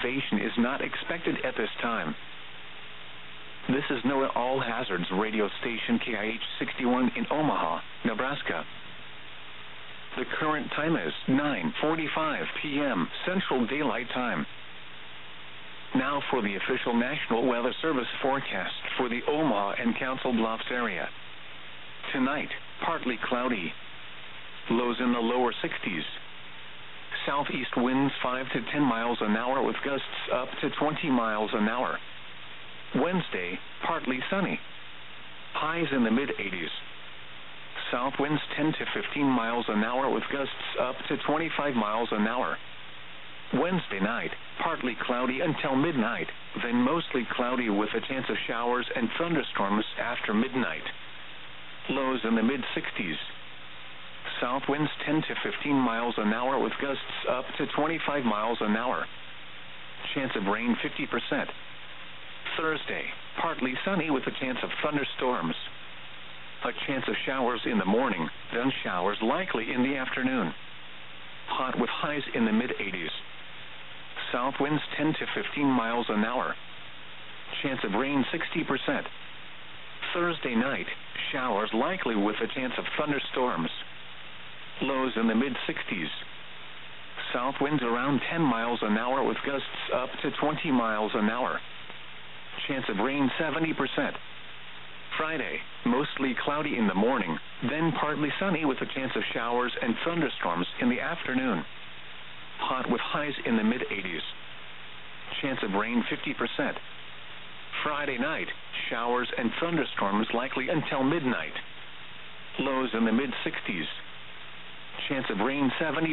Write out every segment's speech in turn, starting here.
station is not expected at this time. This is NOAA All Hazards radio station KIH 61 in Omaha, Nebraska. The current time is 9:45 p.m. Central Daylight Time. Now for the official National Weather Service forecast for the Omaha and Council Bluffs area. Tonight, partly cloudy. Lows in the lower 60s. Southeast winds 5 to 10 miles an hour with gusts up to 20 miles an hour. Wednesday, partly sunny. Highs in the mid-80s. South winds 10 to 15 miles an hour with gusts up to 25 miles an hour. Wednesday night, partly cloudy until midnight, then mostly cloudy with a chance of showers and thunderstorms after midnight. Lows in the mid-60s. South winds 10 to 15 miles an hour with gusts up to 25 miles an hour. Chance of rain 50%. Thursday, partly sunny with a chance of thunderstorms. A chance of showers in the morning, then showers likely in the afternoon. Hot with highs in the mid-80s. South winds 10 to 15 miles an hour. Chance of rain 60%. Thursday night, showers likely with a chance of thunderstorms. Lows in the mid-60s. South winds around 10 miles an hour with gusts up to 20 miles an hour. Chance of rain 70%. Friday, mostly cloudy in the morning, then partly sunny with a chance of showers and thunderstorms in the afternoon. Hot with highs in the mid-80s. Chance of rain 50%. Friday night, showers and thunderstorms likely until midnight. Lows in the mid-60s. Chance of rain 70%.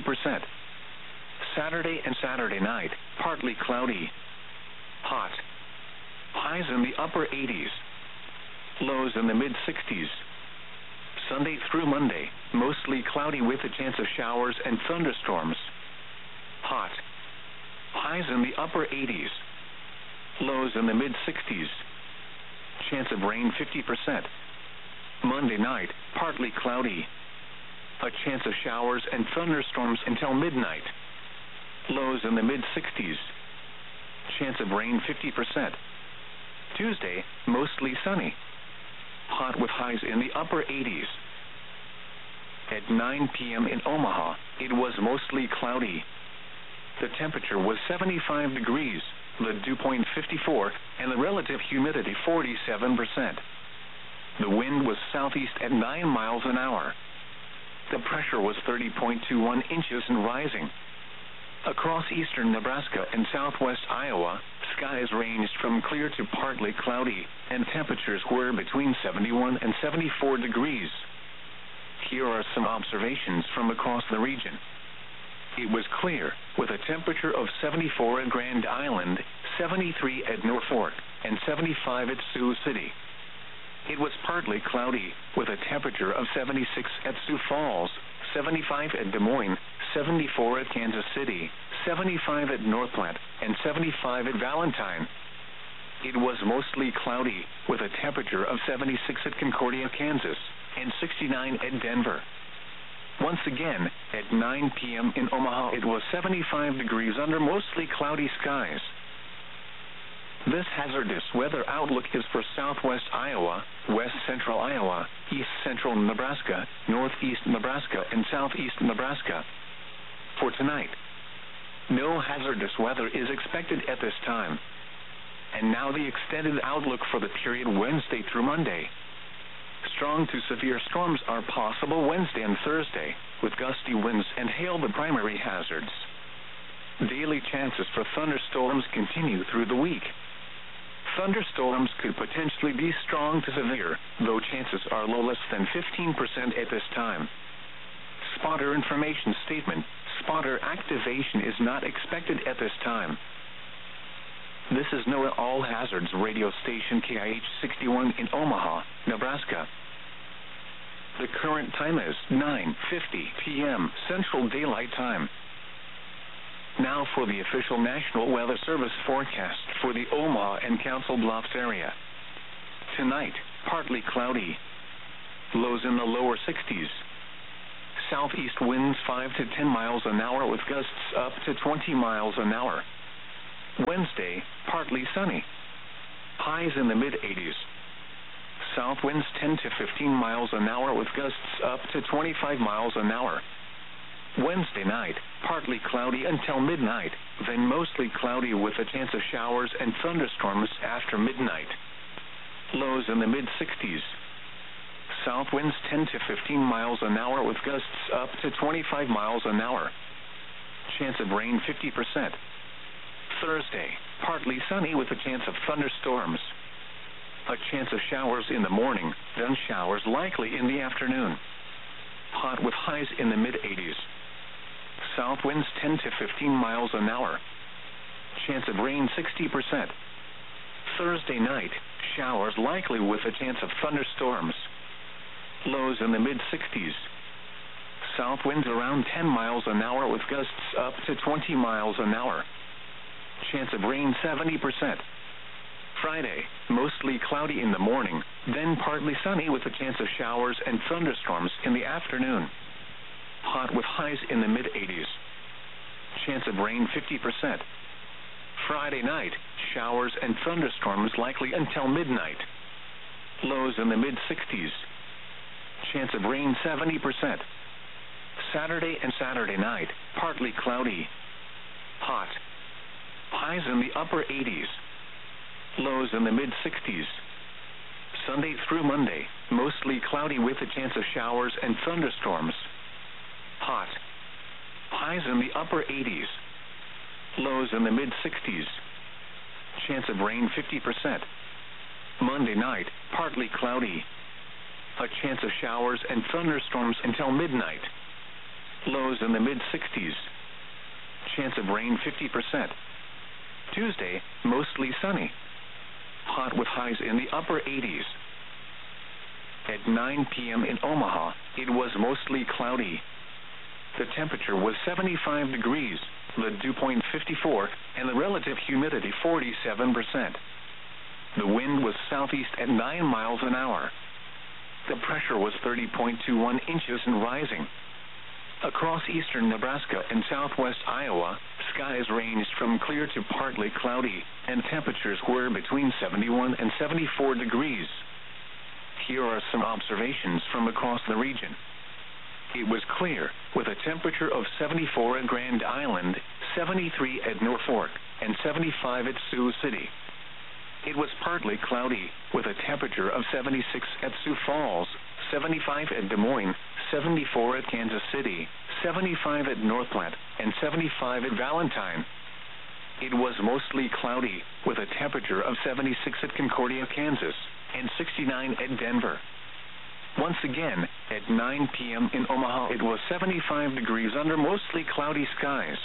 Saturday and Saturday night, partly cloudy. Hot. Highs in the upper 80s. Lows in the mid-60s. Sunday through Monday, mostly cloudy with a chance of showers and thunderstorms. Hot. Highs in the upper 80s. Lows in the mid-60s. Chance of rain 50%. Monday night, partly cloudy. A chance of showers and thunderstorms until midnight. Lows in the mid-60s. Chance of rain 50%. Tuesday, mostly sunny. Hot with highs in the upper 80s. At 9 p.m. in Omaha, it was mostly cloudy. The temperature was 75 degrees, the dew point 54, and the relative humidity 47%. The wind was southeast at 9 miles an hour. The pressure was 30.21 inches and rising. Across eastern Nebraska and southwest Iowa, skies ranged from clear to partly cloudy, and temperatures were between 71 and 74 degrees. Here are some observations from across the region. It was clear, with a temperature of 74 at Grand Island, 73 at Norfolk, and 75 at Sioux City. It was partly cloudy, with a temperature of 76 at Sioux Falls, 75 at Des Moines, 74 at Kansas City, 75 at North Platte, and 75 at Valentine. It was mostly cloudy, with a temperature of 76 at Concordia, Kansas, and 69 at Denver. Once again, at 9 p.m. in Omaha, it was 75 degrees under mostly cloudy skies. This hazardous weather outlook is for southwest Iowa, west central Iowa, east central Nebraska, northeast Nebraska, and southeast Nebraska. For tonight, no hazardous weather is expected at this time. And now the extended outlook for the period Wednesday through Monday. Strong to severe storms are possible Wednesday and Thursday, with gusty winds and hail the primary hazards. Daily chances for thunderstorms continue through the week. Thunderstorms could potentially be strong to severe, though chances are low, less than 15% at this time. Spotter information statement: spotter activation is not expected at this time. This is NOAA All Hazards radio station KIH 61 in Omaha, Nebraska. The current time is 9:50 p.m. Central Daylight Time. Now for the official National Weather Service forecast for the Omaha and Council Bluffs area. Tonight, partly cloudy. Lows in the lower 60s. Southeast winds 5 to 10 miles an hour with gusts up to 20 miles an hour. Wednesday, partly sunny. Highs in the mid-80s. South winds 10 to 15 miles an hour with gusts up to 25 miles an hour. Wednesday night, partly cloudy until midnight, then mostly cloudy with a chance of showers and thunderstorms after midnight. Lows in the mid-60s. South winds 10 to 15 miles an hour with gusts up to 25 miles an hour. Chance of rain 50%. Thursday, partly sunny with a chance of thunderstorms. A chance of showers in the morning, then showers likely in the afternoon. Hot with highs in the mid-80s. South winds 10 to 15 miles an hour. Chance of rain 60%. Thursday night, showers likely with a chance of thunderstorms. Lows in the mid-60s. South winds around 10 miles an hour with gusts up to 20 miles an hour. Chance of rain 70%. Friday, mostly cloudy in the morning, then partly sunny with a chance of showers and thunderstorms in the afternoon. Hot with highs in the mid-80s. Chance of rain 50%. Friday night, showers and thunderstorms likely until midnight. Lows in the mid-60s. Chance of rain 70%. Saturday and Saturday night, partly cloudy. Hot. Highs in the upper 80s. Lows in the mid-60s. Sunday through Monday, mostly cloudy with a chance of showers and thunderstorms. Hot. Highs in the upper 80s. Lows in the mid-60s. Chance of rain 50%. Monday night, partly cloudy. A chance of showers and thunderstorms until midnight. Lows in the mid-60s. Chance of rain 50%. Tuesday, mostly sunny. Hot with highs in the upper 80s. At 9 p.m. in Omaha, it was mostly cloudy. The temperature was 75 degrees, the dew point 54, and the relative humidity 47%. The wind was southeast at 9 miles an hour. The pressure was 30.21 inches and rising. Across eastern Nebraska and southwest Iowa, skies ranged from clear to partly cloudy, and temperatures were between 71 and 74 degrees. Here are some observations from across the region. It was clear, with a temperature of 74 at Grand Island, 73 at North Fork, and 75 at Sioux City. It was partly cloudy, with a temperature of 76 at Sioux Falls, 75 at Des Moines, 74 at Kansas City, 75 at North Platte, and 75 at Valentine. It was mostly cloudy, with a temperature of 76 at Concordia, Kansas, and 69 at Denver. Once again, at 9 p.m. in Omaha, it was 75 degrees under mostly cloudy skies.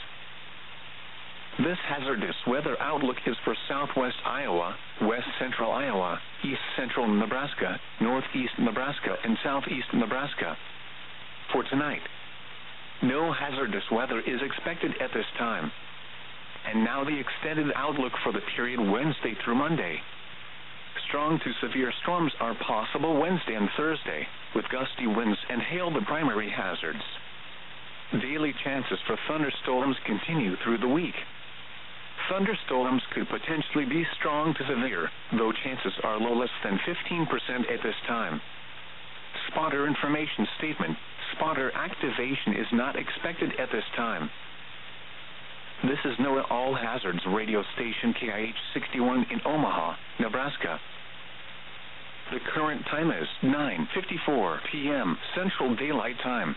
This hazardous weather outlook is for southwest Iowa, west central Iowa, east central Nebraska, northeast Nebraska, and southeast Nebraska. For tonight, no hazardous weather is expected at this time. And now the extended outlook for the period Wednesday through Monday. Strong to severe storms are possible Wednesday and Thursday, with gusty winds and hail the primary hazards. Daily chances for thunderstorms continue through the week. Thunderstorms could potentially be strong to severe, though chances are low, less than 15% at this time. Spotter information statement: spotter activation is not expected at this time. This is NOAA All Hazards radio station KIH 61 in Omaha, Nebraska. The current time is 9:54 p.m. Central Daylight Time.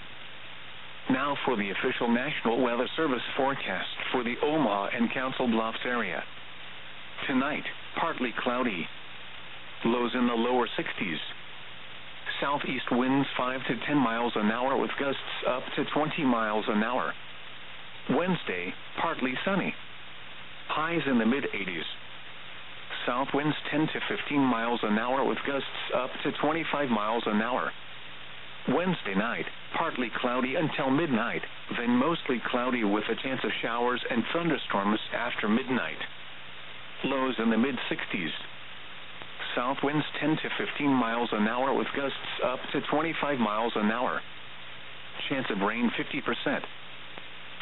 Now for the official National Weather Service forecast for the Omaha and Council Bluffs area. Tonight, partly cloudy. Lows in the lower 60s. Southeast winds 5 to 10 miles an hour with gusts up to 20 miles an hour. Wednesday, partly sunny. Highs in the mid-80s. South winds 10 to 15 miles an hour with gusts up to 25 miles an hour. Wednesday night, partly cloudy until midnight, then mostly cloudy with a chance of showers and thunderstorms after midnight. Lows in the mid-60s. South winds 10 to 15 miles an hour with gusts up to 25 miles an hour. Chance of rain 50%.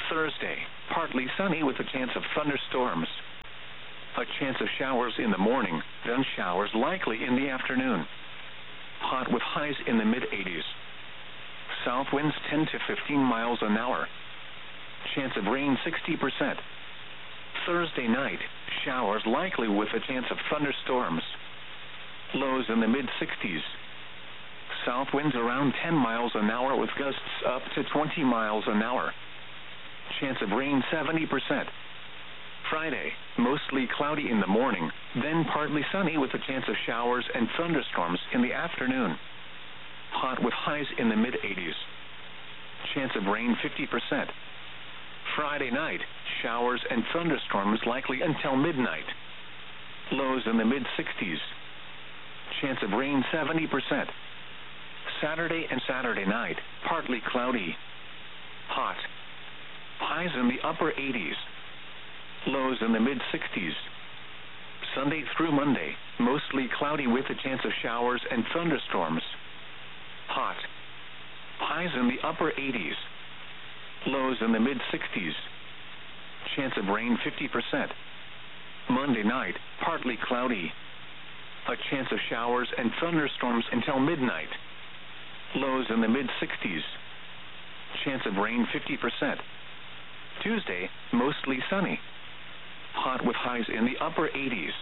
Thursday, partly sunny with a chance of thunderstorms. A chance of showers in the morning, then showers likely in the afternoon. Hot with highs in the mid-80s. South winds 10 to 15 miles an hour. Chance of rain 60%. Thursday night, showers likely with a chance of thunderstorms. Lows in the mid-60s. South winds around 10 miles an hour with gusts up to 20 miles an hour. Chance of rain 70%. Friday, mostly cloudy in the morning, then partly sunny with a chance of showers and thunderstorms in the afternoon. Hot with highs in the mid-80s. Chance of rain 50%. Friday night, showers and thunderstorms likely until midnight. Lows in the mid-60s. Chance of rain 70%. Saturday and Saturday night, partly cloudy. Hot. Highs in the upper 80s. Lows in the mid-60s. Sunday through Monday, mostly cloudy with a chance of showers and thunderstorms. Hot. Highs in the upper 80s. Lows in the mid-60s. Chance of rain 50%. Monday night, partly cloudy. A chance of showers and thunderstorms until midnight. Lows in the mid-60s. Chance of rain 50%. Tuesday, mostly sunny. Hot with highs in the upper 80s.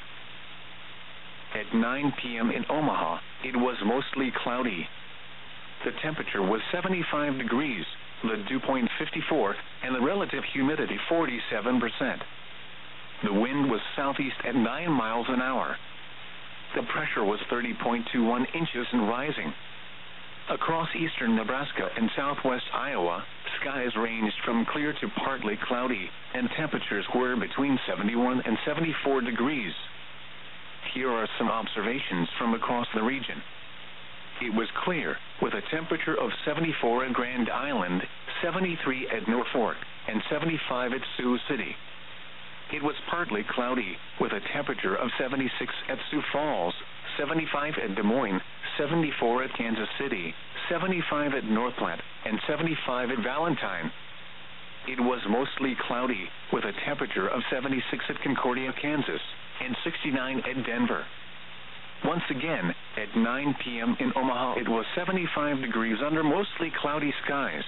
At 9 p.m. in Omaha, it was mostly cloudy. The temperature was 75 degrees, the dew point 54, and the relative humidity 47%. The wind was southeast at 9 miles an hour. The pressure was 30.21 inches and rising. Across eastern Nebraska and southwest Iowa, skies ranged from clear to partly cloudy, and temperatures were between 71 and 74 degrees. Here are some observations from across the region. It was clear, with a temperature of 74 at Grand Island, 73 at Norfolk, and 75 at Sioux City. It was partly cloudy, with a temperature of 76 at Sioux Falls, 75 at Des Moines, 74 at Kansas City, 75 at North Platte, and 75 at Valentine. It was mostly cloudy, with a temperature of 76 at Concordia, Kansas, and 69 at Denver. Once again, at 9 p.m. in Omaha, it was 75 degrees under mostly cloudy skies.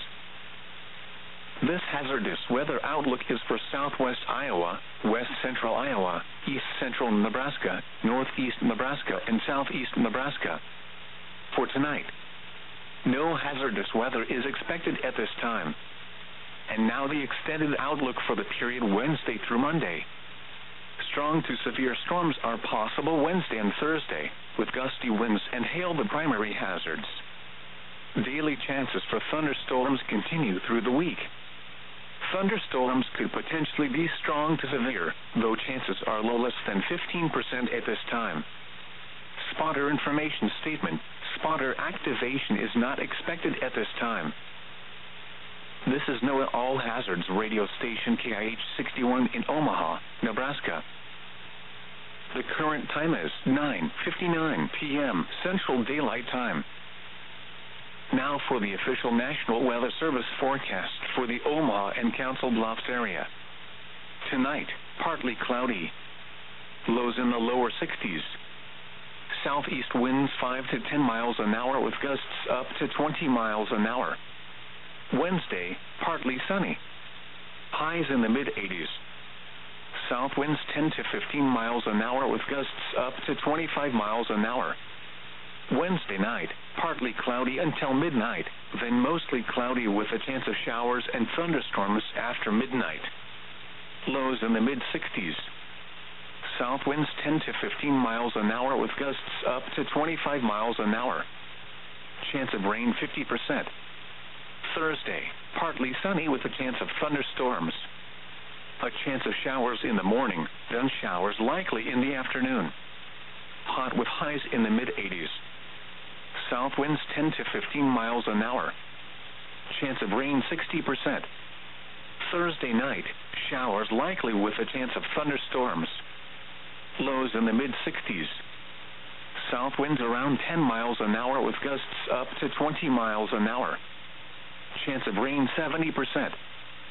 This hazardous weather outlook is for southwest Iowa, west central Iowa, east central Nebraska, northeast Nebraska, and southeast Nebraska. For tonight, no hazardous weather is expected at this time. And now the extended outlook for the period Wednesday through Monday. Strong to severe storms are possible Wednesday and Thursday, with gusty winds and hail the primary hazards. Daily chances for thunderstorms continue through the week. Thunderstorms could potentially be strong to severe, though chances are low, less than 15% at this time. Spotter information statement: spotter activation is not expected at this time. This is NOAA All Hazards radio station KIH 61 in Omaha, Nebraska. The current time is 9:59 p.m. Central Daylight Time. Now for the official National Weather Service forecast for the Omaha and Council Bluffs area. Tonight, partly cloudy. Lows in the lower 60s. Southeast winds 5 to 10 miles an hour with gusts up to 20 miles an hour. Wednesday, partly sunny. Highs in the mid-80s. South winds 10 to 15 miles an hour with gusts up to 25 miles an hour. Wednesday night, partly cloudy until midnight, then mostly cloudy with a chance of showers and thunderstorms after midnight. Lows in the mid-60s. South winds 10 to 15 miles an hour with gusts up to 25 miles an hour. Chance of rain 50%. Thursday, partly sunny with a chance of thunderstorms. A chance of showers in the morning, then showers likely in the afternoon. Hot with highs in the mid-80s. South winds 10 to 15 miles an hour. Chance of rain 60%. Thursday night, showers likely with a chance of thunderstorms. Lows in the mid-60s. South winds around 10 miles an hour with gusts up to 20 miles an hour. Chance of rain 70%.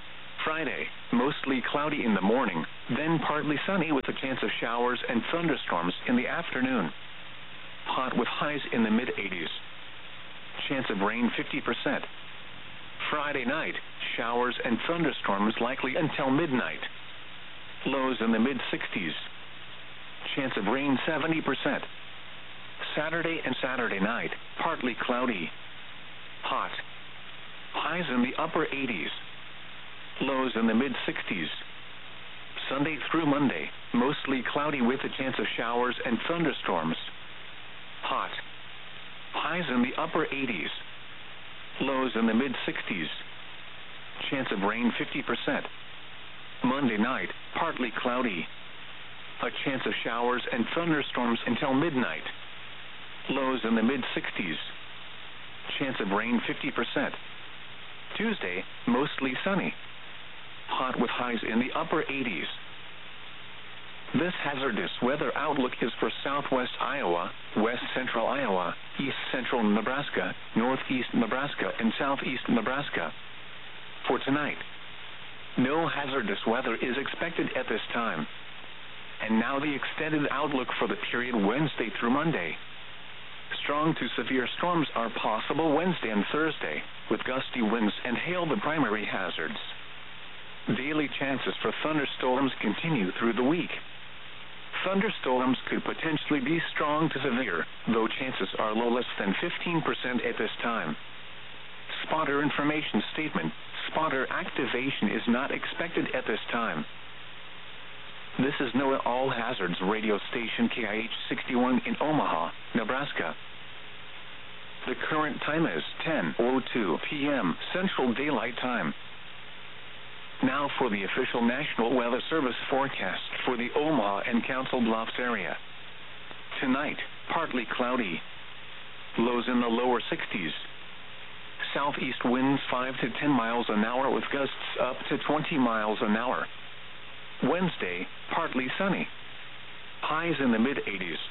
Friday, mostly cloudy in the morning, then partly sunny with a chance of showers and thunderstorms in the afternoon. Hot with highs in the mid-80s. Chance of rain 50%. Friday night, showers and thunderstorms likely until midnight. Lows in the mid-60s. Chance of rain 70%. Saturday and Saturday night, partly cloudy. Hot. Highs in the upper 80s. Lows in the mid-60s. Sunday through Monday, mostly cloudy with a chance of showers and thunderstorms. Hot. Highs in the upper 80s. Lows in the mid-60s. Chance of rain 50%. Monday night, partly cloudy. A chance of showers and thunderstorms until midnight. Lows in the mid-60s. Chance of rain 50%. Tuesday, mostly sunny. Hot with highs in the upper 80s. This hazardous weather outlook is for southwest Iowa, west central Iowa, east central Nebraska, northeast Nebraska, and southeast Nebraska. For tonight, no hazardous weather is expected at this time. And now the extended outlook for the period Wednesday through Monday. Strong to severe storms are possible Wednesday and Thursday, with gusty winds and hail the primary hazards. Daily chances for thunderstorms continue through the week. Thunderstorms could potentially be strong to severe, though chances are low, less than 15% at this time. Spotter information statement: spotter activation is not expected at this time. This is NOAA All Hazards radio station KIH 61 in Omaha, Nebraska. The current time is 10:02 p.m. Central Daylight Time. Now for the official National Weather Service forecast for the Omaha and Council Bluffs area. Tonight, partly cloudy. Lows in the lower 60s. Southeast winds 5 to 10 miles an hour with gusts up to 20 miles an hour. Wednesday, partly sunny. Highs in the mid-80s.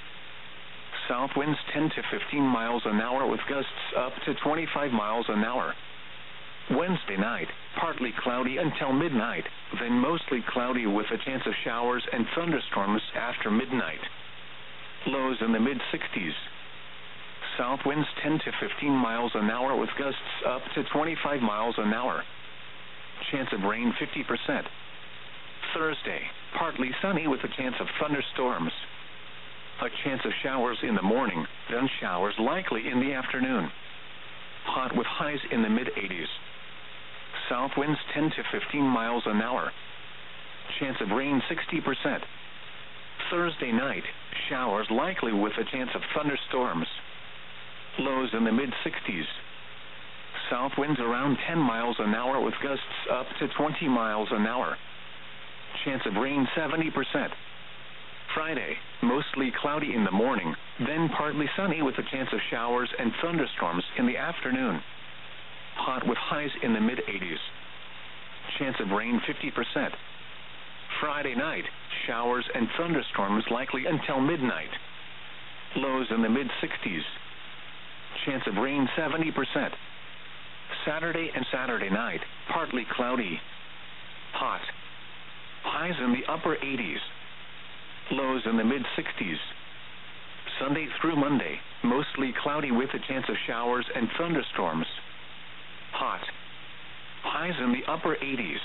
South winds 10 to 15 miles an hour with gusts up to 25 miles an hour. Wednesday night, partly cloudy until midnight, then mostly cloudy with a chance of showers and thunderstorms after midnight. Lows in the mid-60s. South winds 10 to 15 miles an hour with gusts up to 25 miles an hour. Chance of rain 50%. Thursday, partly sunny with a chance of thunderstorms. A chance of showers in the morning, then showers likely in the afternoon. Hot with highs in the mid-80s. South winds 10 to 15 miles an hour. Chance of rain 60%. Thursday night, showers likely with a chance of thunderstorms. Lows in the mid-60s. South winds around 10 miles an hour with gusts up to 20 miles an hour. Chance of rain 70%. Friday, mostly cloudy in the morning, then partly sunny with a chance of showers and thunderstorms in the afternoon. Hot with highs in the mid-80s. Chance of rain 50%. Friday night, showers and thunderstorms likely until midnight. Lows in the mid-60s. Chance of rain 70%. Saturday and Saturday night, partly cloudy. Hot. Highs in the upper 80s. Lows in the mid-60s. Sunday through Monday, mostly cloudy with a chance of showers and thunderstorms. Hot. Highs in the upper 80s.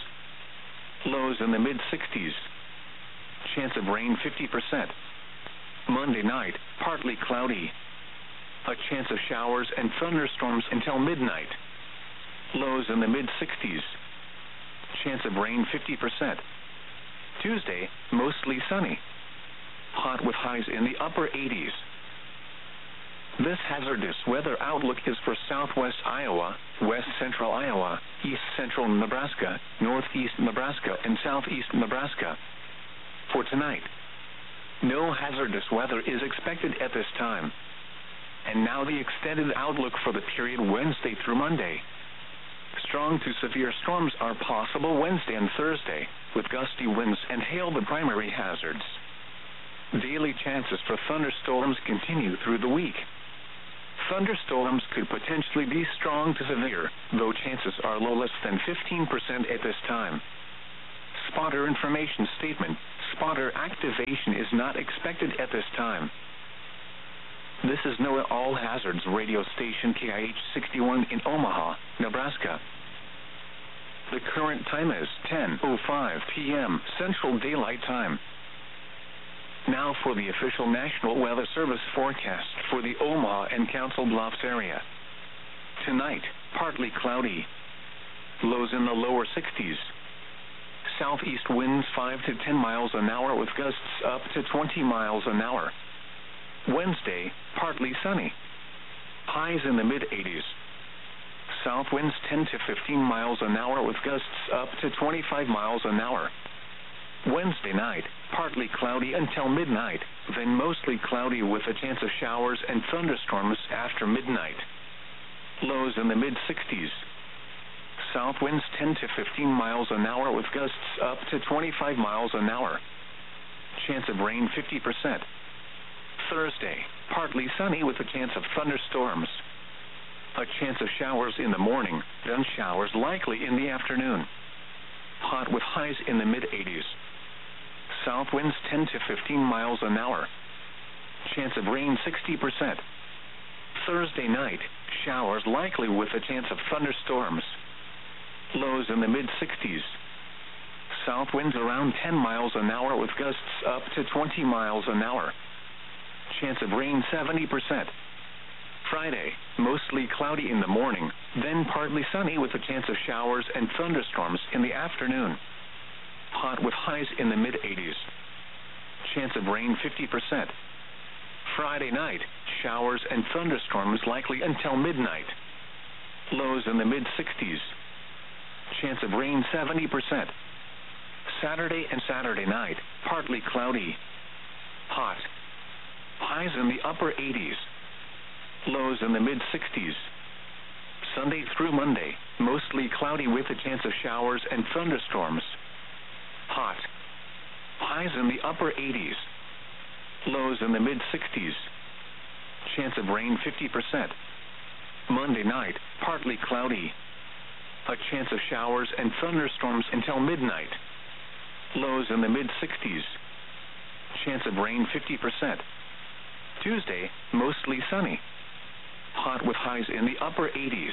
Lows in the mid-60s. Chance of rain 50%. Monday night, partly cloudy. A chance of showers and thunderstorms until midnight. Lows in the mid-60s. Chance of rain 50%. Tuesday, mostly sunny. Hot with highs in the upper 80s. This hazardous weather outlook is for southwest Iowa, west central Iowa, east central Nebraska, northeast Nebraska, and southeast Nebraska. For tonight, no hazardous weather is expected at this time. And now the extended outlook for the period Wednesday through Monday. Strong to severe storms are possible Wednesday and Thursday, with gusty winds and hail the primary hazards. Daily chances for thunderstorms continue through the week. Thunderstorms could potentially be strong to severe, though chances are low, less than 15% at this time. Spotter information statement. Spotter activation is not expected at this time. This is NOAA All Hazards radio station KIH 61 in Omaha, Nebraska. The current time is 10:05 p.m. Central Daylight Time. Now for the official National Weather Service forecast for the Omaha and Council Bluffs area. Tonight, partly cloudy. Lows in the lower 60s. Southeast winds 5 to 10 miles an hour with gusts up to 20 miles an hour. Wednesday, partly sunny. Highs in the mid-80s. South winds 10 to 15 miles an hour with gusts up to 25 miles an hour. Wednesday night, partly cloudy until midnight, then mostly cloudy with a chance of showers and thunderstorms after midnight. Lows in the mid-60s. South winds 10 to 15 miles an hour with gusts up to 25 miles an hour. Chance of rain 50%. Thursday, partly sunny with a chance of thunderstorms. A chance of showers in the morning, then showers likely in the afternoon. Hot with highs in the mid-80s. South winds 10 to 15 miles an hour. Chance of rain 60%. Thursday night, showers likely with a chance of thunderstorms. Lows in the mid-60s. South winds around 10 miles an hour with gusts up to 20 miles an hour. Chance of rain 70%. Friday, mostly cloudy in the morning, then partly sunny with a chance of showers and thunderstorms in the afternoon. Hot with highs in the mid-80s. Chance of rain 50%. Friday night, showers and thunderstorms likely until midnight. Lows in the mid-60s. Chance of rain 70%. Saturday and Saturday night, partly cloudy. Hot. Highs in the upper 80s. Lows in the mid-60s. Sunday through Monday, mostly cloudy with a chance of showers and thunderstorms. Hot. Highs in the upper 80s. Lows in the mid-60s. Chance of rain 50%. Monday night, partly cloudy. A chance of showers and thunderstorms until midnight. Lows in the mid-60s. Chance of rain 50%. Tuesday, mostly sunny. Hot with highs in the upper 80s.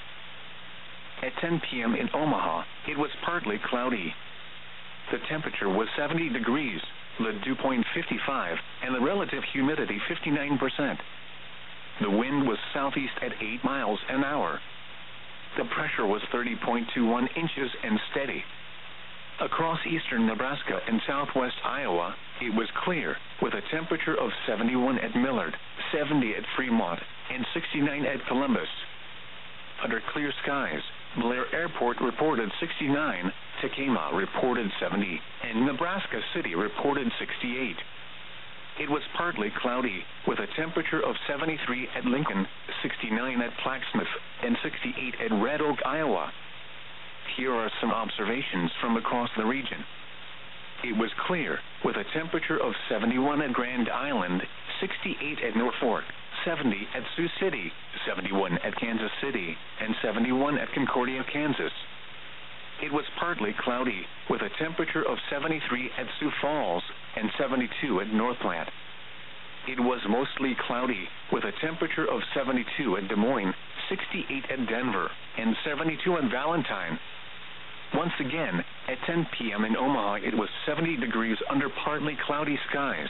At 10 p.m. in Omaha, it was partly cloudy. The temperature was 70 degrees, the dew point 55, and the relative humidity 59%. The wind was southeast at 8 miles an hour. The pressure was 30.21 inches and steady. Across eastern Nebraska and southwest Iowa, it was clear, with a temperature of 71 at Millard, 70 at Fremont, and 69 at Columbus. Under clear skies, Blair Airport reported 69, Tekamah reported 70, and Nebraska City reported 68. It was partly cloudy, with a temperature of 73 at Lincoln, 69 at Plaquemine, and 68 at Red Oak, Iowa. Here are some observations from across the region. It was clear, with a temperature of 71 at Grand Island, 68 at Norfolk, 70 at Sioux City, 71 at Kansas City, and 71 at Concordia, Kansas. It was partly cloudy, with a temperature of 73 at Sioux Falls and 72 at Northplant. It was mostly cloudy, with a temperature of 72 at Des Moines, 68 at Denver, and 72 at Valentine. Once again, at 10 p.m. in Omaha, it was 70 degrees under partly cloudy skies.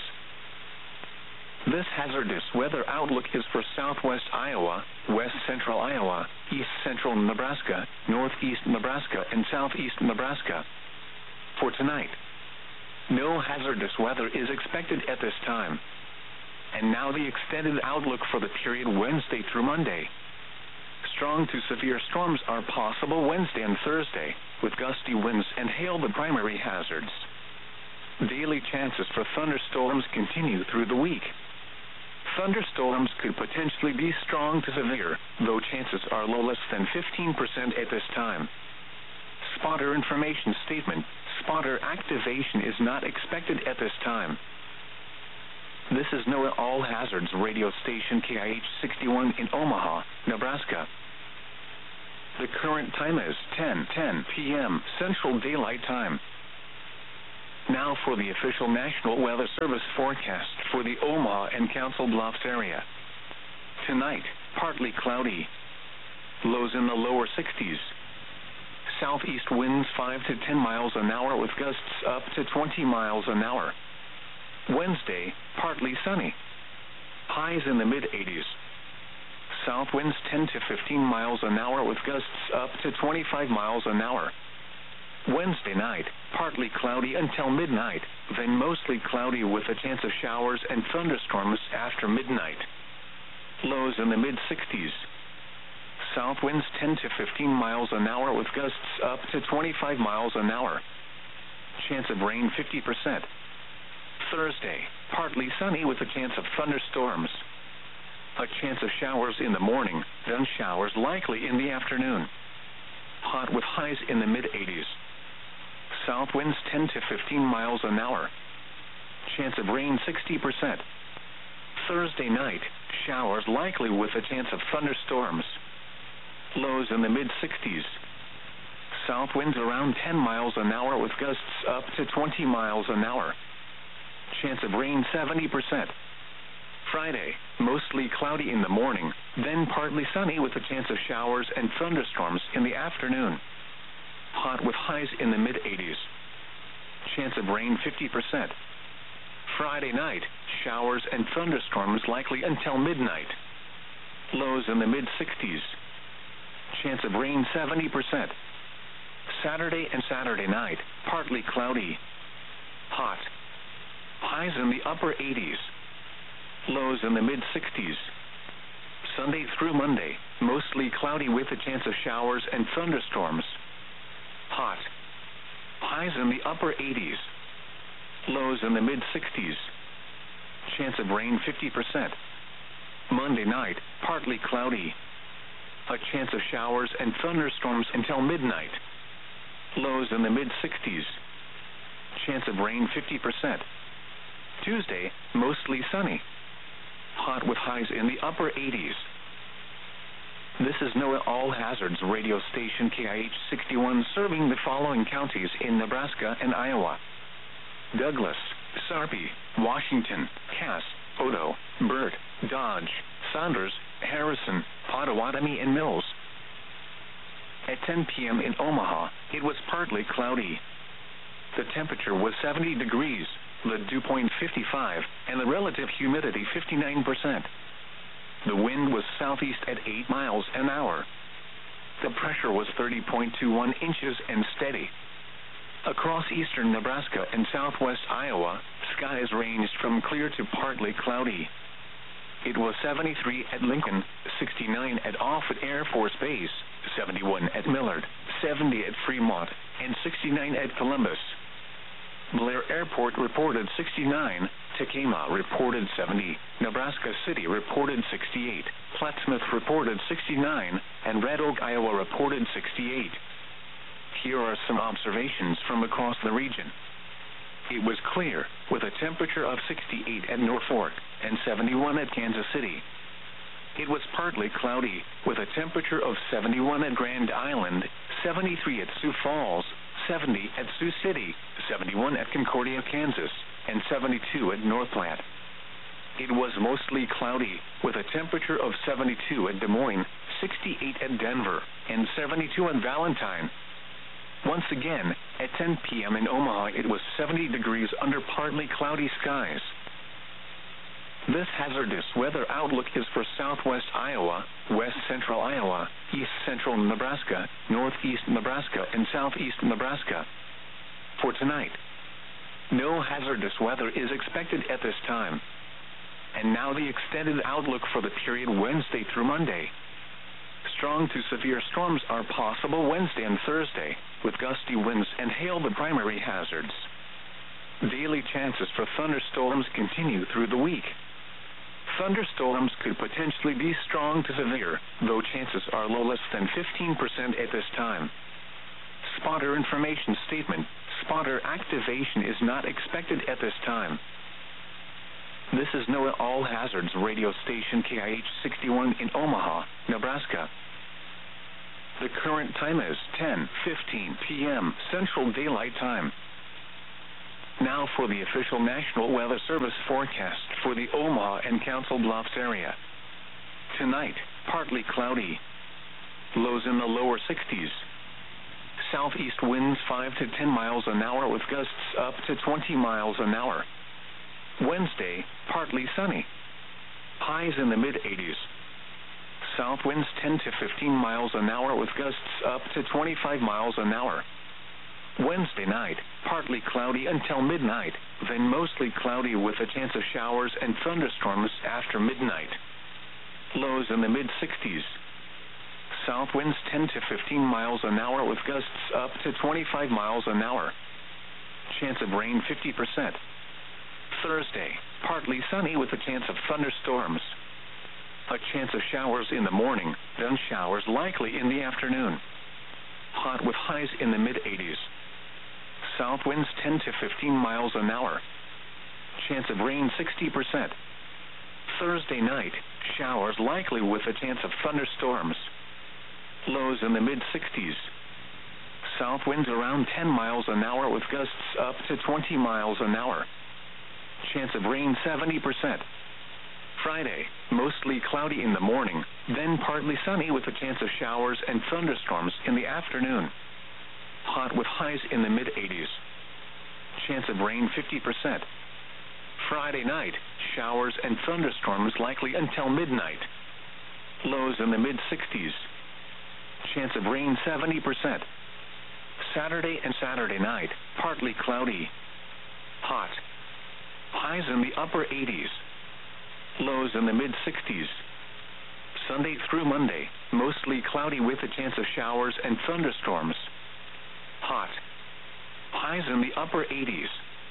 This hazardous weather outlook is for southwest Iowa, west central Iowa, east central Nebraska, northeast Nebraska, and southeast Nebraska. For tonight, no hazardous weather is expected at this time. And now the extended outlook for the period Wednesday through Monday. Strong to severe storms are possible Wednesday and Thursday, with gusty winds and hail the primary hazards. Daily chances for thunderstorms continue through the week. Thunderstorms could potentially be strong to severe, though chances are low, less than 15% at this time. Spotter information statement. Spotter activation is not expected at this time. This is NOAA All Hazards radio station KIH 61 in Omaha, Nebraska. The current time is 10:10 p.m. Central Daylight Time. Now for the official National Weather Service forecast for the Omaha and Council Bluffs area. Tonight, partly cloudy. Lows in the lower 60s. Southeast winds 5 to 10 miles an hour with gusts up to 20 miles an hour. Wednesday, partly sunny. Highs in the mid-80s. South winds 10 to 15 miles an hour with gusts up to 25 miles an hour. Wednesday night, partly cloudy until midnight, then mostly cloudy with a chance of showers and thunderstorms after midnight. Lows in the mid-60s. South winds 10 to 15 miles an hour with gusts up to 25 miles an hour. Chance of rain 50%. Thursday, partly sunny with a chance of thunderstorms. A chance of showers in the morning, then showers likely in the afternoon. Hot with highs in the mid-80s. South winds 10 to 15 miles an hour. Chance of rain 60%. Thursday night, showers likely with a chance of thunderstorms. Lows in the mid-60s. South winds around 10 miles an hour with gusts up to 20 miles an hour. Chance of rain 70%. Friday, mostly cloudy in the morning, then partly sunny with a chance of showers and thunderstorms in the afternoon. Hot with highs in the mid-80s. Chance of rain 50%. Friday night, showers and thunderstorms likely until midnight. Lows in the mid-60s. Chance of rain 70%. Saturday and Saturday night, partly cloudy. Hot. Highs in the upper 80s. Lows in the mid-60s. Sunday through Monday, mostly cloudy with a chance of showers and thunderstorms. Hot. Highs in the upper 80s. Lows in the mid-60s. Chance of rain 50%. Monday night, partly cloudy. A chance of showers and thunderstorms until midnight. Lows in the mid-60s. Chance of rain 50%. Tuesday, mostly sunny. Hot with highs in the upper 80s. This is NOAA All Hazards radio station KIH 61 serving the following counties in Nebraska and Iowa: Douglas, Sarpy, Washington, Cass, Odo, Burt, Dodge, Saunders, Harrison, Pottawatomie, and Mills. At 10 p.m. in Omaha, it was partly cloudy. The temperature was 70 degrees, the dew point 55, and the relative humidity 59%. The wind was southeast at 8 miles an hour. The pressure was 30.21 inches and steady. Across eastern Nebraska and southwest Iowa, skies ranged from clear to partly cloudy. It was 73 at Lincoln, 69 at Offutt Air Force Base, 71 at Millard, 70 at Fremont, and 69 at Columbus. Blair Airport reported 69, Tekamah reported 70, Nebraska City reported 68, Plattsmouth reported 69, and Red Oak, Iowa reported 68. Here are some observations from across the region. It was clear, with a temperature of 68 at Norfolk and 71 at Kansas City. It was partly cloudy, with a temperature of 71 at Grand Island, 73 at Sioux Falls, 70 at Sioux City, 71 at Concordia, Kansas, and 72 at North Platte. It was mostly cloudy, with a temperature of 72 at Des Moines, 68 at Denver, and 72 at Valentine. Once again, at 10 p.m. in Omaha, it was 70 degrees under partly cloudy skies. This hazardous weather outlook is for southwest Iowa, west central Iowa, east central Nebraska, northeast Nebraska, and southeast Nebraska. For tonight, no hazardous weather is expected at this time. And now the extended outlook for the period Wednesday through Monday. Strong to severe storms are possible Wednesday and Thursday, with gusty winds and hail the primary hazards. Daily chances for thunderstorms continue through the week. Thunderstorms could potentially be strong to severe, though chances are low, less than 15% at this time. Spotter information statement: spotter activation is not expected at this time. This is NOAA All Hazards radio station KIH 61 in Omaha, Nebraska. The current time is 10:15 p.m. Central Daylight Time. Now for the official National Weather Service forecast for the Omaha and Council Bluffs area. Tonight, partly cloudy. Lows in the lower 60s. Southeast winds 5 to 10 miles an hour with gusts up to 20 miles an hour. Wednesday, partly sunny. Highs in the mid-80s. South winds 10 to 15 miles an hour with gusts up to 25 miles an hour. Wednesday night, partly cloudy until midnight, then mostly cloudy with a chance of showers and thunderstorms after midnight. Lows in the mid-60s. South winds 10 to 15 miles an hour with gusts up to 25 miles an hour. Chance of rain 50%. Thursday, partly sunny with a chance of thunderstorms. A chance of showers in the morning, then showers likely in the afternoon. Hot with highs in the mid-80s. South winds 10 to 15 miles an hour. Chance of rain 60%. Thursday night, showers likely with a chance of thunderstorms. Lows in the mid-60s. South winds around 10 miles an hour with gusts up to 20 miles an hour. Chance of rain 70%. Friday, mostly cloudy in the morning, then partly sunny with a chance of showers and thunderstorms in the afternoon. Hot with highs in the mid-80s. Chance of rain 50%. Friday night, showers and thunderstorms likely until midnight. Lows in the mid-60s. Chance of rain 70%. Saturday and Saturday night, partly cloudy. Hot. Highs in the upper 80s. Lows in the mid-60s. Sunday through Monday, mostly cloudy with a chance of showers and thunderstorms. Hot. Highs in the upper 80s.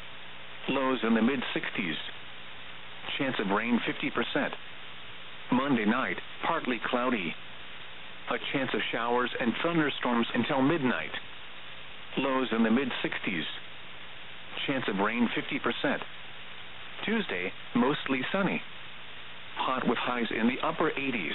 Lows in the mid-60s. Chance of rain 50%. Monday night, partly cloudy. A chance of showers and thunderstorms until midnight. Lows in the mid-60s. Chance of rain 50%. Tuesday, mostly sunny. Hot with highs in the upper 80s.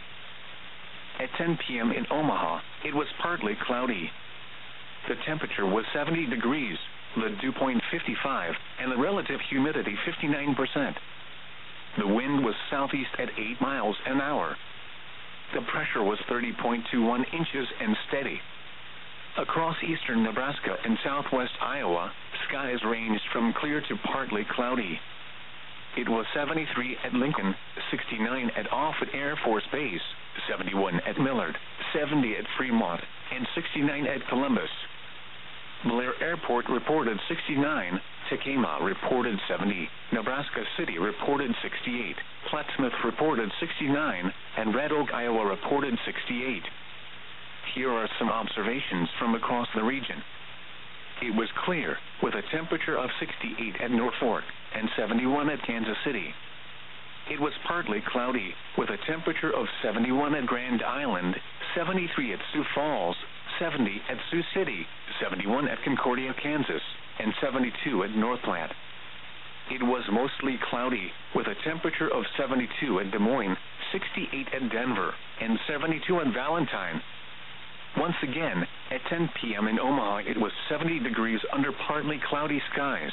At 10 p.m. in Omaha, it was partly cloudy. The temperature was 70 degrees, the dew point 55, and the relative humidity 59%. The wind was southeast at 8 miles an hour. The pressure was 30.21 inches and steady. Across eastern Nebraska and southwest Iowa, skies ranged from clear to partly cloudy. It was 73 at Lincoln, 69 at Offutt Air Force Base, 71 at Millard, 70 at Fremont, and 69 at Columbus. Blair Airport reported 69, Tacoma reported 70, Nebraska City reported 68, Plattsmouth reported 69, and Red Oak, Iowa reported 68. Here are some observations from across the region. It was clear, with a temperature of 68 at Norfolk and 71 at Kansas City. It was partly cloudy, with a temperature of 71 at Grand Island, 73 at Sioux Falls, 70 at Sioux City, 71 at Concordia, Kansas, and 72 at North Platte. It was mostly cloudy, with a temperature of 72 at Des Moines, 68 at Denver, and 72 at Valentine. Once again, at 10 p.m. in Omaha, it was 70 degrees under partly cloudy skies.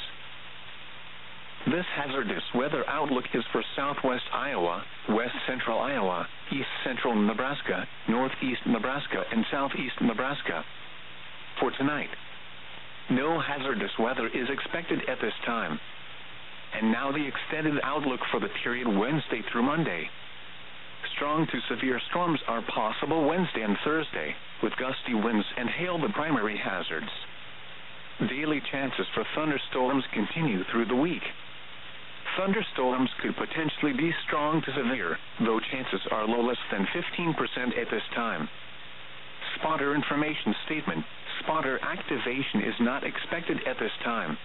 This hazardous weather outlook is for southwest Iowa, west central Iowa, east central Nebraska, northeast Nebraska, and southeast Nebraska. For tonight, no hazardous weather is expected at this time. And now the extended outlook for the period Wednesday through Monday. Strong to severe storms are possible Wednesday and Thursday, with gusty winds and hail the primary hazards. Daily chances for thunderstorms continue through the week. Thunderstorms could potentially be strong to severe, though chances are low, less than 15% at this time. Spotter information statement: spotter activation is not expected at this time.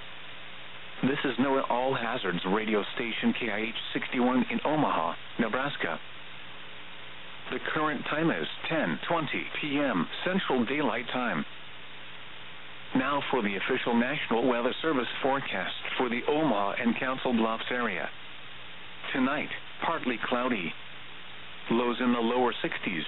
This is NOAA All Hazards radio station KIH 61 in Omaha, Nebraska. The current time is 10:20 p.m. Central Daylight Time. Now for the official National Weather Service forecast for the Omaha and Council Bluffs area. Tonight, partly cloudy. Lows in the lower 60s.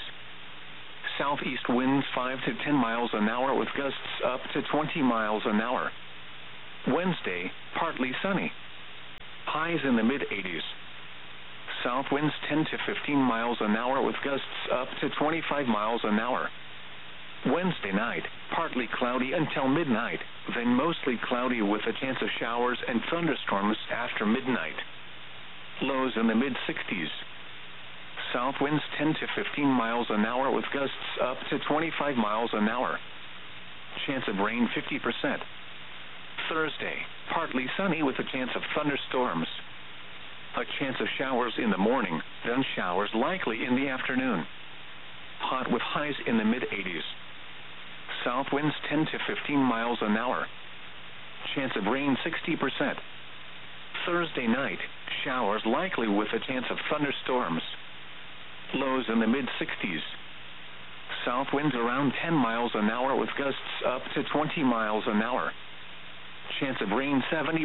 Southeast winds 5 to 10 miles an hour with gusts up to 20 miles an hour. Wednesday, partly sunny. Highs in the mid-80s. South winds 10 to 15 miles an hour with gusts up to 25 miles an hour. Wednesday night, partly cloudy until midnight, then mostly cloudy with a chance of showers and thunderstorms after midnight. Lows in the mid-60s. South winds 10 to 15 miles an hour with gusts up to 25 miles an hour. Chance of rain 50%. Thursday, partly sunny with a chance of thunderstorms. A chance of showers in the morning, then showers likely in the afternoon. Hot with highs in the mid-80s. South winds 10 to 15 miles an hour. Chance of rain 60%. Thursday night, showers likely with a chance of thunderstorms. Lows in the mid-60s. South winds around 10 miles an hour with gusts up to 20 miles an hour. Chance of rain 70%.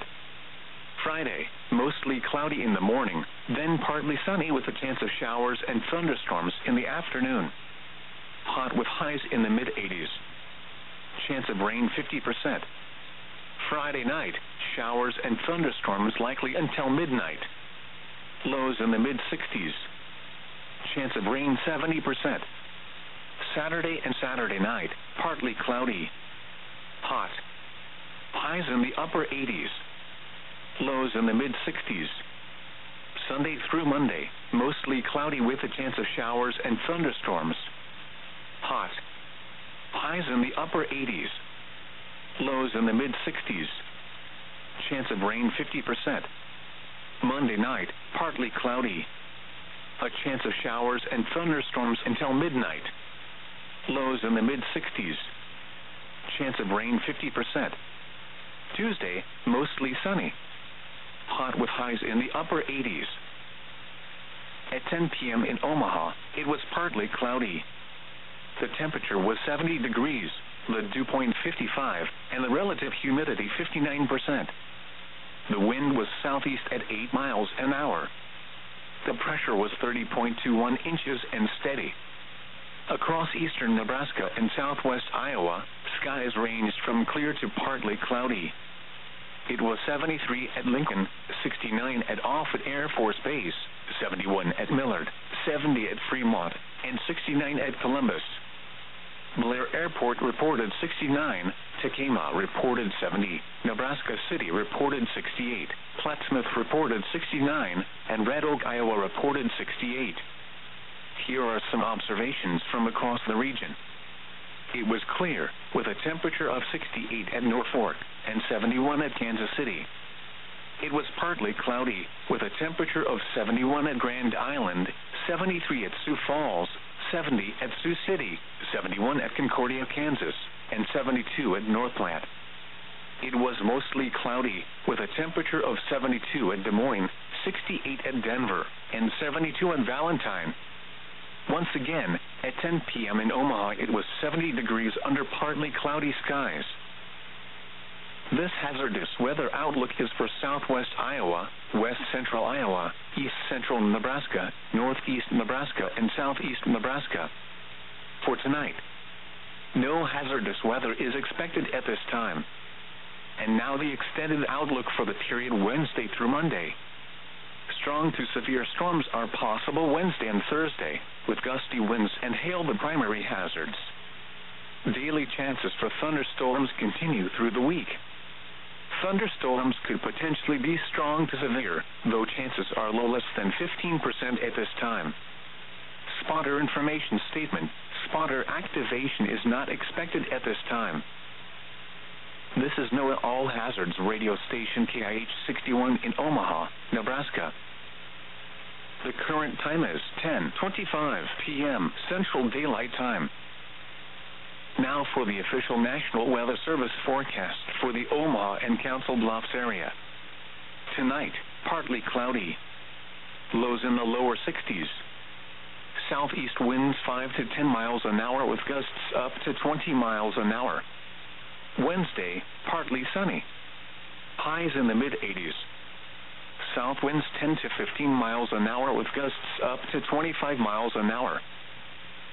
Friday, mostly cloudy in the morning, then partly sunny with a chance of showers and thunderstorms in the afternoon. Hot with highs in the mid-80s. Chance of rain 50%. Friday night, showers and thunderstorms likely until midnight. Lows in the mid-60s. Chance of rain 70%. Saturday and Saturday night, partly cloudy. Hot. Highs in the upper 80s. Lows in the mid-60s. Sunday through Monday, mostly cloudy with a chance of showers and thunderstorms. Hot. Highs in the upper 80s. Lows in the mid-60s. Chance of rain 50%. Monday night, partly cloudy. A chance of showers and thunderstorms until midnight. Lows in the mid-60s. Chance of rain 50%. Tuesday, mostly sunny. Hot with highs in the upper 80s. At 10 p.m. in Omaha, it was partly cloudy. The temperature was 70 degrees, the dew point 55, and the relative humidity 59%. The wind was southeast at 8 miles an hour. The pressure was 30.21 inches and steady. Across eastern Nebraska and southwest Iowa, skies ranged from clear to partly cloudy. It was 73 at Lincoln, 69 at Offutt Air Force Base, 71 at Millard, 70 at Fremont, and 69 at Columbus. Blair Airport reported 69, Tacoma reported 70, Nebraska City reported 68, Plattsmouth reported 69, and Red Oak, Iowa reported 68. Here are some observations from across the region. It was clear, with a temperature of 68 at Norfolk and 71 at Kansas City. It was partly cloudy, with a temperature of 71 at Grand Island, 73 at Sioux Falls, 70 at Sioux City, 71 at Concordia, Kansas, and 72 at North Platte. It was mostly cloudy, with a temperature of 72 at Des Moines, 68 at Denver, and 72 at Valentine. Once again, at 10 p.m. in Omaha, it was 70 degrees under partly cloudy skies. This hazardous weather outlook is for southwest Iowa, west central Iowa, east central Nebraska, northeast Nebraska, and southeast Nebraska. For tonight, no hazardous weather is expected at this time. And now the extended outlook for the period Wednesday through Monday. Strong to severe storms are possible Wednesday and Thursday, with gusty winds and hail the primary hazards. Daily chances for thunderstorms continue through the week. Thunderstorms could potentially be strong to severe, though chances are low, less than 15% at this time. Spotter information statement: spotter activation is not expected at this time. This is NOAA All Hazards radio station KIH 61 in Omaha, Nebraska. The current time is 10:25 p.m. Central Daylight Time. Now for the official National Weather Service forecast for the Omaha and Council Bluffs area. Tonight, partly cloudy. Lows in the lower 60s. Southeast winds 5 to 10 miles an hour with gusts up to 20 miles an hour. Wednesday, partly sunny. Highs in the mid-80s. South winds 10 to 15 miles an hour with gusts up to 25 miles an hour.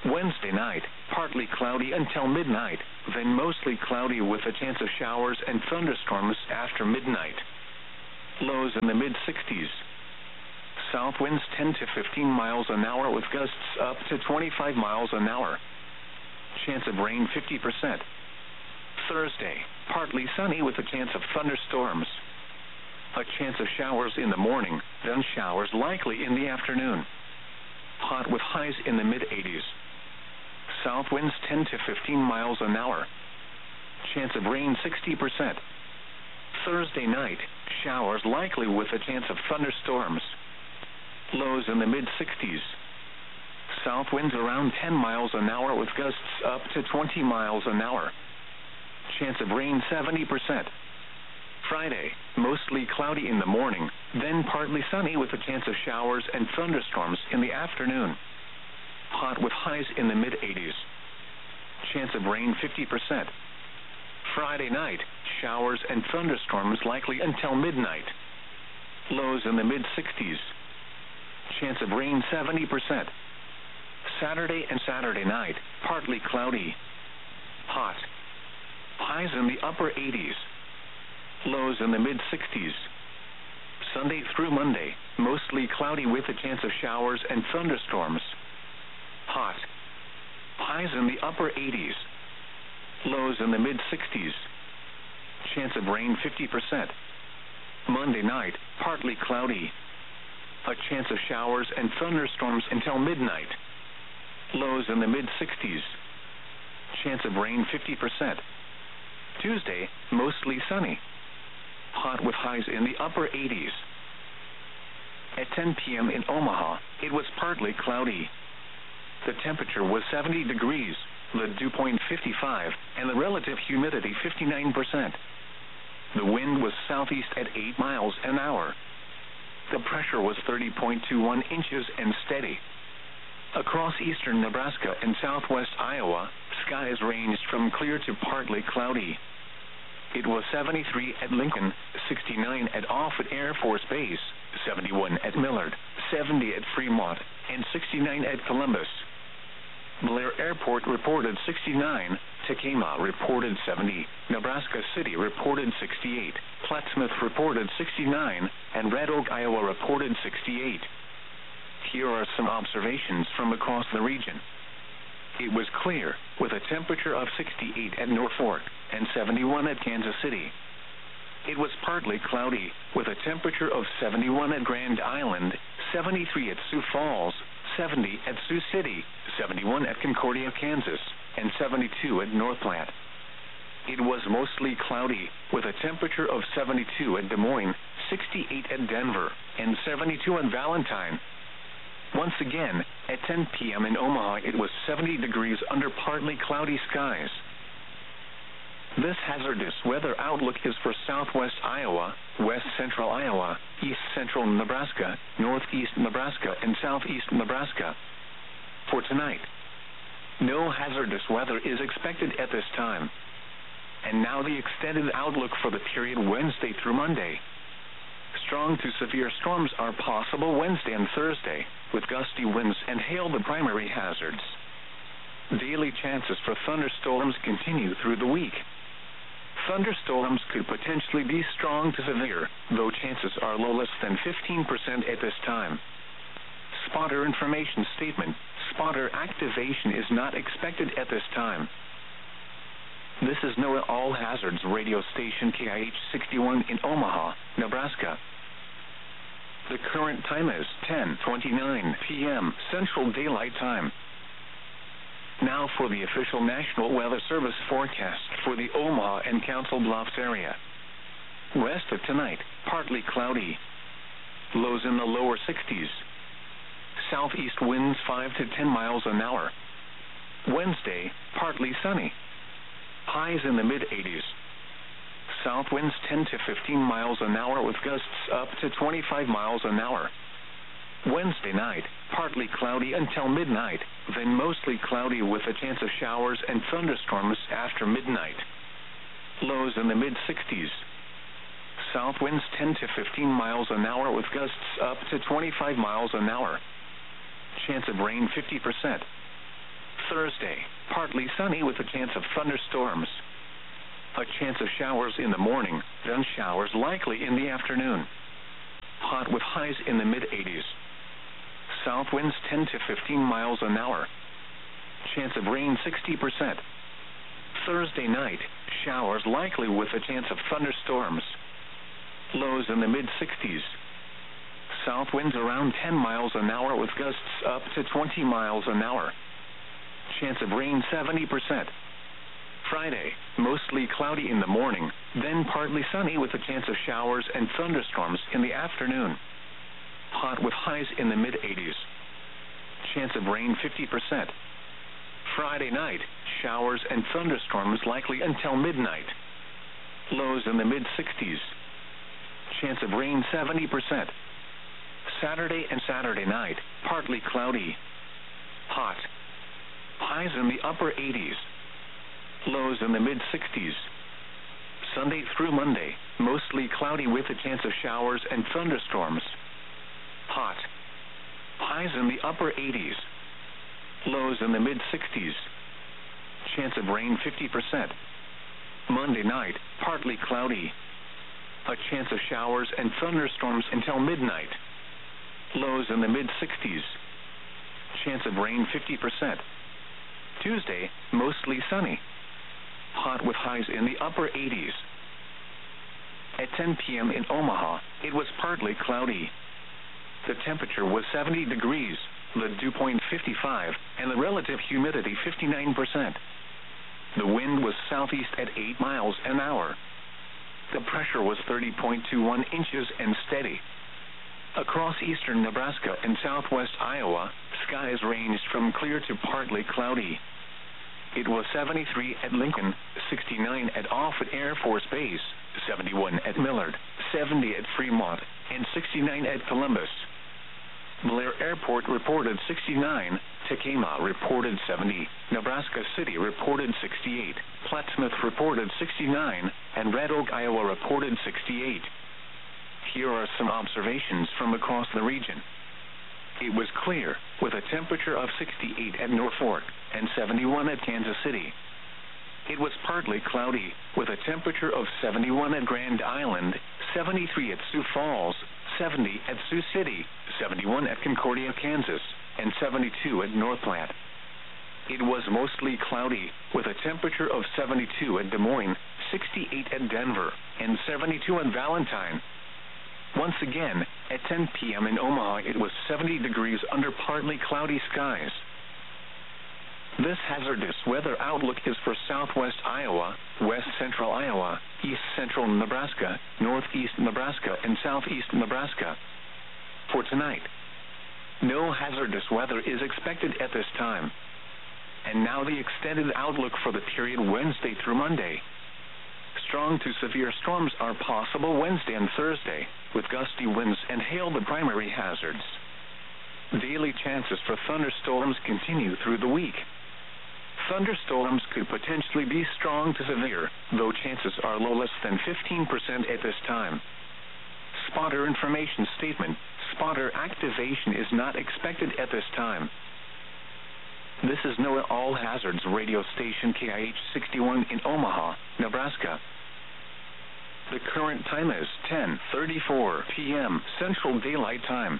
Wednesday night, partly cloudy until midnight, then mostly cloudy with a chance of showers and thunderstorms after midnight. Lows in the mid-60s. South winds 10 to 15 miles an hour with gusts up to 25 miles an hour. Chance of rain 50%. Thursday, partly sunny with a chance of thunderstorms. A chance of showers in the morning, then showers likely in the afternoon. Hot with highs in the mid-80s. South winds 10 to 15 miles an hour. Chance of rain 60%. Thursday night, showers likely with a chance of thunderstorms. Lows in the mid-60s. South winds around 10 miles an hour with gusts up to 20 miles an hour. Chance of rain 70%. Friday, mostly cloudy in the morning, then partly sunny with a chance of showers and thunderstorms in the afternoon. Hot with highs in the mid-80s. Chance of rain 50%. Friday night, showers and thunderstorms likely until midnight. Lows in the mid-60s. Chance of rain 70%. Saturday and Saturday night, partly cloudy. Hot. Highs in the upper 80s. Lows in the mid-60s. Sunday through Monday, mostly cloudy with a chance of showers and thunderstorms. Hot. Highs in the upper 80s. Lows in the mid-60s. Chance of rain 50%. Monday night, partly cloudy. A chance of showers and thunderstorms until midnight. Lows in the mid-60s. Chance of rain 50%. Tuesday, mostly sunny. Hot with highs in the upper 80s. At 10 p.m. in Omaha, it was partly cloudy. The temperature was 70 degrees, the dew point 55, and the relative humidity 59%. The wind was southeast at 8 miles an hour. The pressure was 30.21 inches and steady. Across eastern Nebraska and southwest Iowa, skies ranged from clear to partly cloudy. It was 73 at Lincoln, 69 at Offutt Air Force Base, 71 at Millard, 70 at Fremont, and 69 at Columbus. Blair Airport reported 69, Tacoma reported 70, Nebraska City reported 68, Plattsmouth reported 69, and Red Oak, Iowa reported 68. Here are some observations from across the region. It was clear, with a temperature of 68 at Norfolk and 71 at Kansas City. It was partly cloudy, with a temperature of 71 at Grand Island, 73 at Sioux Falls, 70 at Sioux City, 71 at Concordia, Kansas, and 72 at North Platte. It was mostly cloudy, with a temperature of 72 at Des Moines, 68 at Denver, and 72 at Valentine. Once again, at 10 p.m. in Omaha, it was 70 degrees under partly cloudy skies. This hazardous weather outlook is for southwest Iowa, west central Iowa, east central Nebraska, northeast Nebraska, and southeast Nebraska. For tonight, no hazardous weather is expected at this time. And now the extended outlook for the period Wednesday through Monday. Strong to severe storms are possible Wednesday and Thursday, with gusty winds and hail the primary hazards. Daily chances for thunderstorms continue through the week. Thunderstorms could potentially be strong to severe, though chances are low, less than 15% at this time. Spotter information statement: spotter activation is not expected at this time. This is NOAA All Hazards radio station KIH 61 in Omaha, Nebraska. The current time is 10:29 p.m. Central Daylight Time. Now for the official National Weather Service forecast for the Omaha and Council Bluffs area. Rest of tonight, partly cloudy. Lows in the lower 60s. Southeast winds 5 to 10 miles an hour. Wednesday, partly sunny. Highs in the mid-80s. South winds 10 to 15 miles an hour with gusts up to 25 miles an hour. Wednesday night, partly cloudy until midnight, then mostly cloudy with a chance of showers and thunderstorms after midnight. Lows in the mid-60s. South winds 10 to 15 miles an hour with gusts up to 25 miles an hour. Chance of rain 50%. Thursday, partly sunny with a chance of thunderstorms. A chance of showers in the morning, then showers likely in the afternoon. Hot with highs in the mid-80s. South winds 10 to 15 miles an hour. Chance of rain 60%. Thursday night, showers likely with a chance of thunderstorms. Lows in the mid-60s. South winds around 10 miles an hour with gusts up to 20 miles an hour. Chance of rain 70%. Friday, mostly cloudy in the morning, then partly sunny with a chance of showers and thunderstorms in the afternoon. Hot with highs in the mid-80s. Chance of rain 50%. Friday night, showers and thunderstorms likely until midnight. Lows in the mid-60s. Chance of rain 70%. Saturday and Saturday night, partly cloudy. Hot. Highs in the upper 80s. Lows in the mid-60s. Sunday through Monday, mostly cloudy with a chance of showers and thunderstorms. Hot. Highs in the upper 80s. Lows in the mid-60s. Chance of rain 50%. Monday night, partly cloudy. A chance of showers and thunderstorms until midnight. Lows in the mid-60s. Chance of rain 50%. Tuesday, mostly sunny. Hot with highs in the upper 80s. At 10 p.m. in Omaha, it was partly cloudy. The temperature was 70 degrees, the dew point 55, and the relative humidity 59%. The wind was southeast at 8 miles an hour. The pressure was 30.21 inches and steady. Across eastern Nebraska and southwest Iowa, skies ranged from clear to partly cloudy. It was 73 at Lincoln, 69 at Offutt Air Force Base, 71 at Millard, 70 at Fremont, and 69 at Columbus. Blair Airport reported 69, Tacoma reported 70, Nebraska City reported 68, Plattsmouth reported 69, and Red Oak, Iowa reported 68. Here are some observations from across the region. It was clear, with a temperature of 68 at Norfolk and 71 at Kansas City. It was partly cloudy, with a temperature of 71 at Grand Island, 73 at Sioux Falls, 70 at Sioux City, 71 at Concordia, Kansas, and 72 at North Platte. It was mostly cloudy, with a temperature of 72 at Des Moines, 68 at Denver, and 72 at Valentine. Once again, at 10 p.m. in Omaha, it was 70 degrees under partly cloudy skies. This hazardous weather outlook is for southwest Iowa, west central Iowa, east central Nebraska, northeast Nebraska, and southeast Nebraska. For tonight, no hazardous weather is expected at this time. And now the extended outlook for the period Wednesday through Monday. Strong to severe storms are possible Wednesday and Thursday, with gusty winds and hail the primary hazards. Daily chances for thunderstorms continue through the week. Thunderstorms could potentially be strong to severe, though chances are low, less than 15% at this time. Spotter information statement: spotter activation is not expected at this time. This is NOAA All Hazards radio station KIH 61 in Omaha, Nebraska. The current time is 10:34 p.m. Central Daylight Time.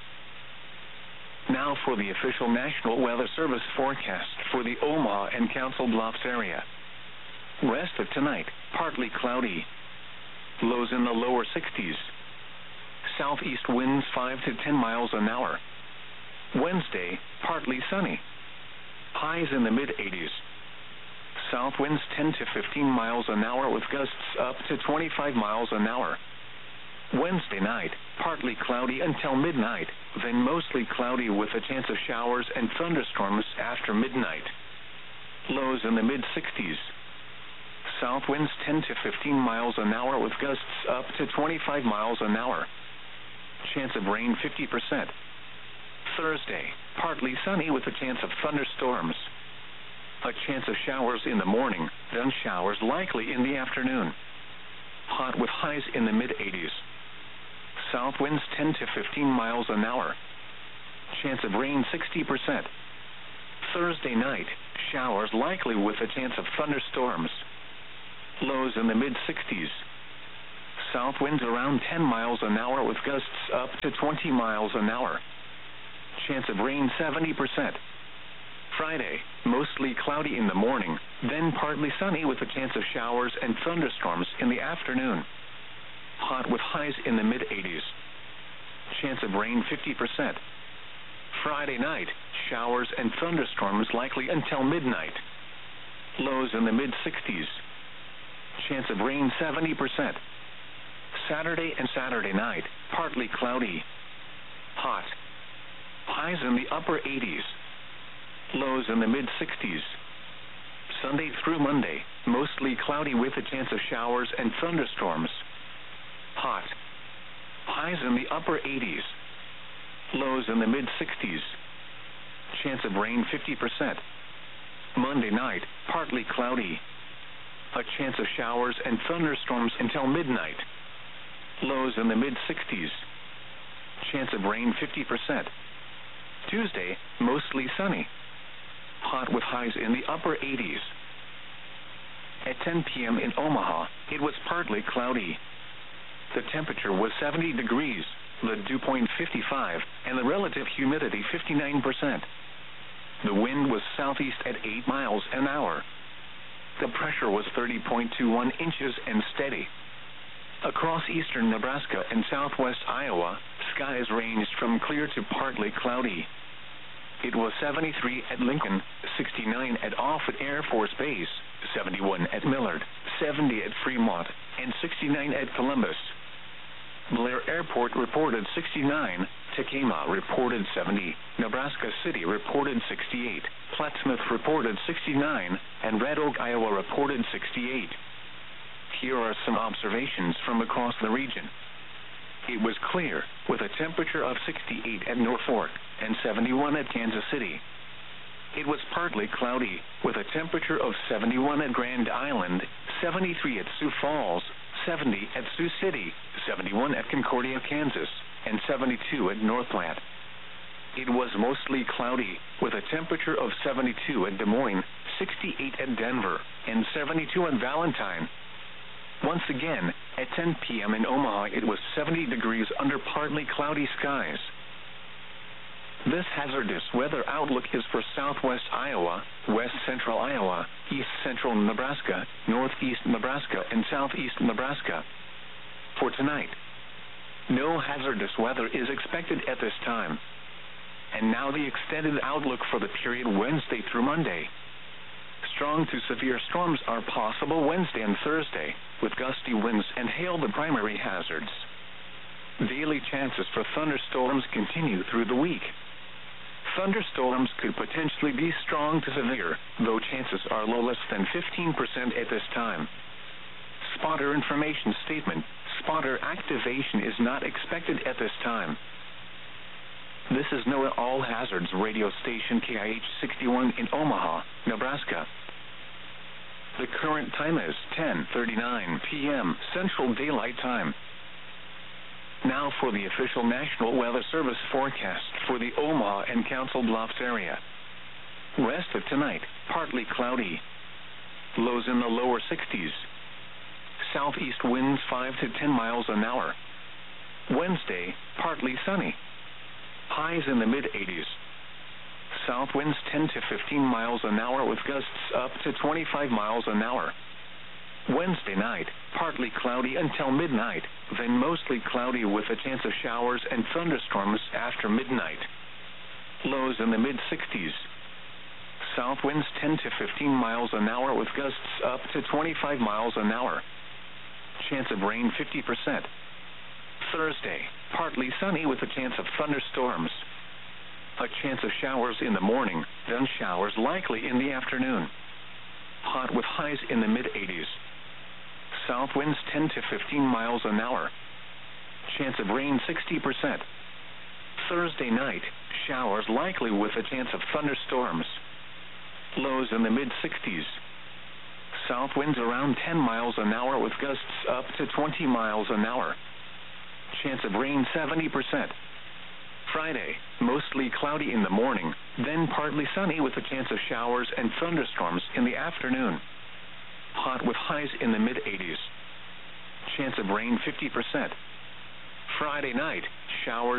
Now for the official National Weather Service forecast for the Omaha and Council Bluffs area. Rest of tonight, partly cloudy. Lows in the lower 60s. Southeast winds 5 to 10 miles an hour. Wednesday, partly sunny. Highs in the mid-80s. South winds 10 to 15 miles an hour with gusts up to 25 miles an hour. Wednesday night, partly cloudy until midnight, then mostly cloudy with a chance of showers and thunderstorms after midnight. Lows in the mid-60s. South winds 10 to 15 miles an hour with gusts up to 25 miles an hour. Chance of rain 50%. Thursday, partly sunny with a chance of thunderstorms. A chance of showers in the morning, then showers likely in the afternoon. Hot with highs in the mid-80s. South winds 10 to 15 miles an hour. Chance of rain 60%. Thursday night, Showers likely with a chance of thunderstorms. Lows in the mid-60s. South winds around 10 miles an hour with gusts up to 20 miles an hour. Chance of rain 70%. Friday, mostly cloudy in the morning, then partly sunny with a chance of showers and thunderstorms in the afternoon. Hot with highs in the mid-80s. Chance of rain 50%. Friday night, showers and thunderstorms likely until midnight. Lows in the mid-60s. Chance of rain 70%. Saturday and Saturday night, partly cloudy. Hot. Highs in the upper 80s. Lows in the mid-60s. Sunday through Monday, mostly cloudy with a chance of showers and thunderstorms. Hot. Highs in the upper 80s. Lows in the mid-60s. Chance of rain 50%. Monday night, partly cloudy. A chance of showers and thunderstorms until midnight. Lows in the mid-60s. Chance of rain 50%. Tuesday, mostly sunny. Hot with highs in the upper 80s. At 10 p.m. in Omaha, it was partly cloudy. The temperature was 70 degrees, the dew point 55, and the relative humidity 59%. The wind was southeast at 8 miles an hour. The pressure was 30.21 inches and steady. Across eastern Nebraska and southwest Iowa, skies ranged from clear to partly cloudy. It was 73 at Lincoln, 69 at Offutt Air Force Base, 71 at Millard, 70 at Fremont, and 69 at Columbus. Blair Airport reported 69, Tacoma reported 70, Nebraska City reported 68, Plattsmouth reported 69, and Red Oak, Iowa reported 68. Here are some observations from across the region. It was clear, with a temperature of 68 at Norfolk and 71 at Kansas City. It was partly cloudy, with a temperature of 71 at Grand Island, 73 at Sioux Falls, 70 at Sioux City, 71 at Concordia, Kansas, and 72 at Northland. It was mostly cloudy, with a temperature of 72 at Des Moines, 68 at Denver, and 72 at Valentine. Once again, at 10 p.m. in Omaha, it was 70 degrees under partly cloudy skies. This hazardous weather outlook is for southwest Iowa, west central Iowa, east central Nebraska, northeast Nebraska, and southeast Nebraska. For tonight, no hazardous weather is expected at this time. And now the extended outlook for the period Wednesday through Monday. Strong to severe storms are possible Wednesday and Thursday, with gusty winds and hail the primary hazards. Daily chances for thunderstorms continue through the week. Thunderstorms could potentially be strong to severe, though chances are low, less than 15% at this time. Spotter information statement: spotter activation is not expected at this time. This is NOAA All Hazards radio station KIH 61 in Omaha, Nebraska. The current time is 10:39 p.m. Central Daylight Time. Now for the official National Weather Service forecast for the Omaha and Council Bluffs area. Rest of tonight, partly cloudy. Lows in the lower 60s. Southeast winds 5 to 10 miles an hour. Wednesday, partly sunny. Highs in the mid-80s. South winds 10 to 15 miles an hour with gusts up to 25 miles an hour. Wednesday night, partly cloudy until midnight, then mostly cloudy with a chance of showers and thunderstorms after midnight. Lows in the mid-60s. South winds 10 to 15 miles an hour with gusts up to 25 miles an hour. Chance of rain 50%. Thursday, partly sunny with a chance of thunderstorms. A chance of showers in the morning, then showers likely in the afternoon. Hot with highs in the mid-80s. South winds 10 to 15 miles an hour. Chance of rain 60%. Thursday night, showers likely with a chance of thunderstorms. Lows in the mid-60s. South winds around 10 miles an hour with gusts up to 20 miles an hour. Chance of rain 70%. Friday, mostly cloudy in the morning, then partly sunny with a chance of showers and thunderstorms in the afternoon. Hot with highs in the mid-80s. Chance of rain 50%. Friday night, showers